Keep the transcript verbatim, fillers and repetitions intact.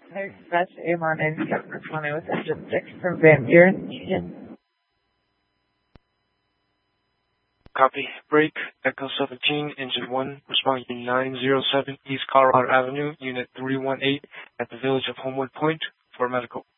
Dispatch A M R ninety-seven twenty with engine six from Van Buren, Union. Copy. Break. Echo seventeen, engine one, respond unit nine zero seven East Colorado Avenue, unit three one eight at the village of Homewood Point for medical.